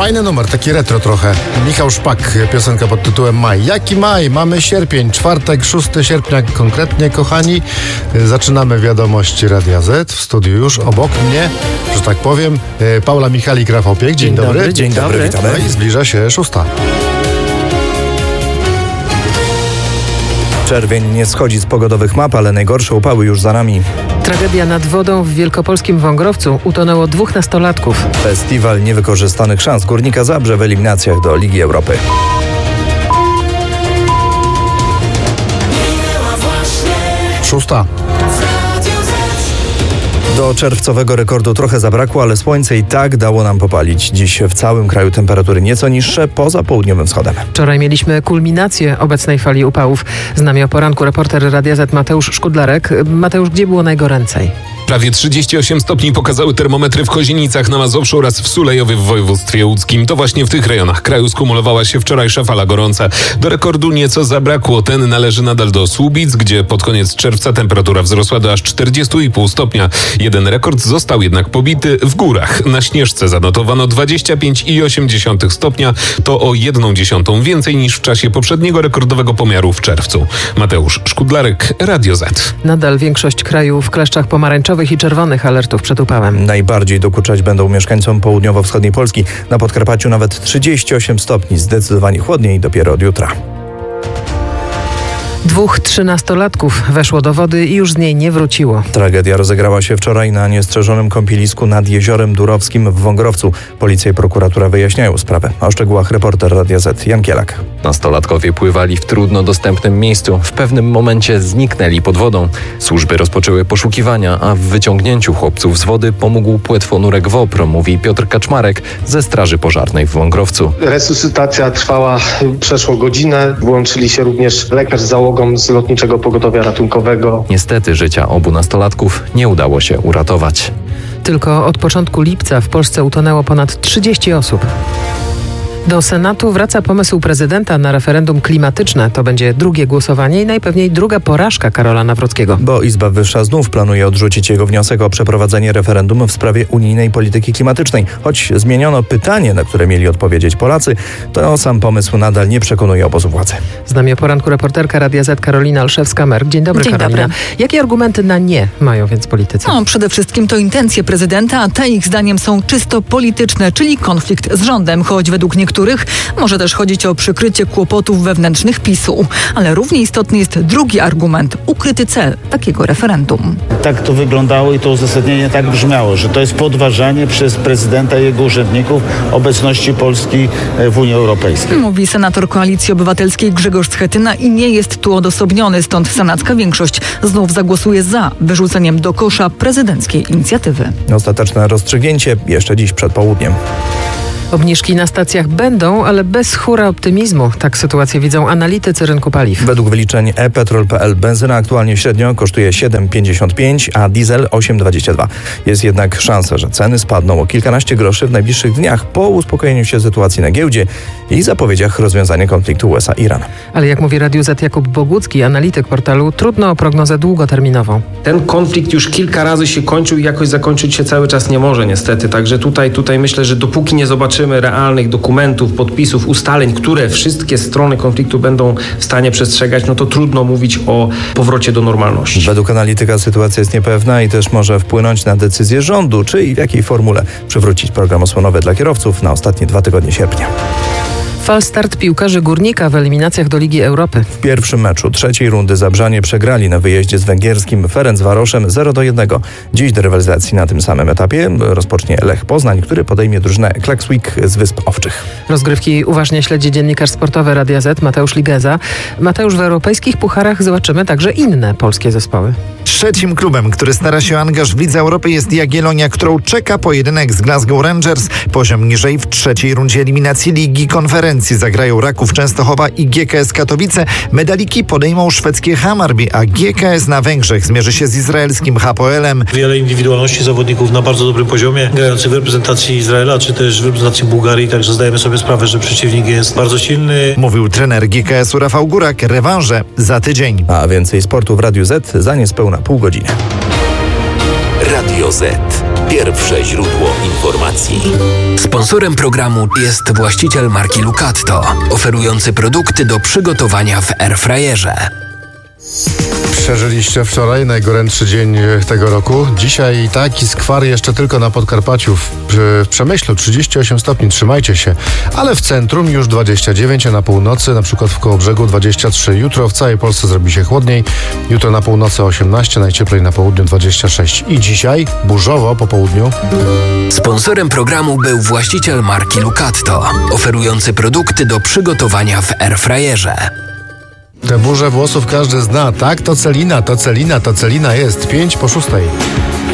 Fajny numer, taki retro trochę. Michał Szpak, piosenka pod tytułem Maj. Jaki maj? Mamy sierpień, czwartek, 6 sierpnia konkretnie, kochani. Zaczynamy wiadomości Radia Z. W studiu już obok mnie, że tak powiem, Paula Michalik, Rafał Piech. Dzień dobry. Dzień dobry, witamy. No i zbliża się 6. Czerwień nie schodzi z pogodowych map, ale najgorsze upały już za nami. Tragedia nad wodą w wielkopolskim Wągrowcu. Utonęło 2 nastolatków. Festiwal niewykorzystanych szans Górnika Zabrze w eliminacjach do Ligi Europy. Szósta. Do czerwcowego rekordu trochę zabrakło, ale słońce i tak dało nam popalić. Dziś w całym kraju temperatury nieco niższe, poza południowym wschodem. Wczoraj mieliśmy kulminację obecnej fali upałów. Z nami o poranku reporter Radia Z Mateusz Szkudlarek. Mateusz, gdzie było najgoręcej? Prawie 38 stopni pokazały termometry w Kozienicach na Mazowszu oraz w Sulejowie w województwie łódzkim. To właśnie w tych rejonach kraju skumulowała się wczorajsza fala gorąca. Do rekordu nieco zabrakło. Ten należy nadal do Słubic, gdzie pod koniec czerwca temperatura wzrosła do aż 40,5 stopnia. Jeden rekord został jednak pobity w górach. Na Śnieżce zanotowano 25,8 stopnia. To o 1/10 więcej niż w czasie poprzedniego rekordowego pomiaru w czerwcu. Mateusz Szkudlarek, Radio Z. Nadal większość kraju w kleszczach pomarańczowych i czerwonych alertów przed upałem. Najbardziej dokuczać będą mieszkańcom południowo-wschodniej Polski. Na Podkarpaciu nawet 38 stopni, zdecydowanie chłodniej dopiero od jutra. 2 13-latków weszło do wody i już z niej nie wróciło. Tragedia rozegrała się wczoraj na niestrzeżonym kąpielisku nad Jeziorem Durowskim w Wągrowcu. Policja i prokuratura wyjaśniają sprawę. O szczegółach reporter Radia Z Jan Kielak. Nastolatkowie pływali w trudno dostępnym miejscu. W pewnym momencie zniknęli pod wodą. Służby rozpoczęły poszukiwania, a w wyciągnięciu chłopców z wody pomógł płetwonurek WOPR, mówi Piotr Kaczmarek ze Straży Pożarnej w Wągrowcu. Resuscytacja trwała przeszło godzinę. Włączyli się również lekarz z załogą z Lotniczego Pogotowia Ratunkowego. Niestety życia obu nastolatków nie udało się uratować. Tylko od początku lipca w Polsce utonęło ponad 30 osób. Do Senatu wraca pomysł prezydenta na referendum klimatyczne. To będzie drugie głosowanie i najpewniej druga porażka Karola Nawrockiego. Bo Izba Wyższa znów planuje odrzucić jego wniosek o przeprowadzenie referendum w sprawie unijnej polityki klimatycznej. Choć zmieniono pytanie, na które mieli odpowiedzieć Polacy, to sam pomysł nadal nie przekonuje obozu władzy. Z nami o poranku reporterka Radia Z Karolina Olszewska-Merk. Dzień dobry, Dzień Karolina. dobry. Jakie argumenty na nie mają więc politycy? Przede wszystkim to intencje prezydenta, a te ich zdaniem są czysto polityczne, czyli konflikt z rządem, choć według niektórych może też chodzić o przykrycie kłopotów wewnętrznych PiS-u. Ale równie istotny jest drugi argument, ukryty cel takiego referendum. Tak to wyglądało i to uzasadnienie tak brzmiało, że to jest podważanie przez prezydenta i jego urzędników obecności Polski w Unii Europejskiej. Mówi senator Koalicji Obywatelskiej Grzegorz Schetyna i nie jest tu odosobniony, stąd senacka większość znów zagłosuje za wyrzuceniem do kosza prezydenckiej inicjatywy. Ostateczne rozstrzygnięcie jeszcze dziś przed południem. Obniżki na stacjach będą, ale bez hura optymizmu. Tak sytuację widzą analitycy rynku paliw. Według wyliczeń ePetrol.pl benzyna aktualnie średnio kosztuje 7,55, a diesel 8,22. Jest jednak szansa, że ceny spadną o kilkanaście groszy w najbliższych dniach po uspokojeniu się sytuacji na giełdzie i zapowiedziach rozwiązania konfliktu USA-Iran. Ale jak mówi Radiu Z Jakub Bogucki, analityk portalu, trudno o prognozę długoterminową. Ten konflikt już kilka razy się kończył i jakoś zakończyć się cały czas nie może niestety. Także tutaj myślę, że dopóki nie zobaczymy realnych dokumentów, podpisów, ustaleń, które wszystkie strony konfliktu będą w stanie przestrzegać, no to trudno mówić o powrocie do normalności. Według analityka sytuacja jest niepewna i też może wpłynąć na decyzję rządu, czy i w jakiej formule przywrócić program osłonowy dla kierowców na ostatnie 2 tygodnie sierpnia. Falstart piłkarzy Górnika w eliminacjach do Ligi Europy. W pierwszym meczu trzeciej rundy Zabrzanie przegrali na wyjeździe z węgierskim Ferencvaroszem 0-1. Dziś do rywalizacji na tym samym etapie rozpocznie Lech Poznań, który podejmie drużynę Klaksvik z Wysp Owczych. Rozgrywki uważnie śledzi dziennikarz sportowy Radia Z Mateusz Ligeza. Mateusz, w europejskich pucharach zobaczymy także inne polskie zespoły. Trzecim klubem, który stara się o angaż w Lidze Europy, jest Jagiellonia, którą czeka pojedynek z Glasgow Rangers. Poziom niżej w trzeciej rundzie eliminacji Ligi Konferencji zagrają Raków Częstochowa i GKS Katowice. Medaliki podejmą szwedzkie Hammarby, a GKS na Węgrzech zmierzy się z izraelskim Hapoelem. Wiele indywidualności zawodników na bardzo dobrym poziomie, grających w reprezentacji Izraela, czy też w reprezentacji Bułgarii, także zdajemy sobie sprawę, że przeciwnik jest bardzo silny. Mówił trener GKS-u Rafał Górak. Rewanże za tydzień. A więcej sportu w Radiu Z za niespełna pół godziny. Radio Z. Pierwsze źródło informacji. Sponsorem programu jest właściciel marki Lucatto, oferujący produkty do przygotowania w airfryerze. Przeżyliście wczoraj najgorętszy dzień tego roku. Dzisiaj taki skwar jeszcze tylko na Podkarpaciu, w Przemyślu 38 stopni, trzymajcie się. Ale w centrum już 29, a na północy, na przykład w Kołobrzegu 23. Jutro w całej Polsce zrobi się chłodniej. Jutro na północy 18, najcieplej na południu 26. I dzisiaj burzowo po południu. Sponsorem programu był właściciel marki Lucatto, oferujący produkty do przygotowania w airfryerze. Te burze włosów każdy zna, tak? To Celina jest 5 po 6.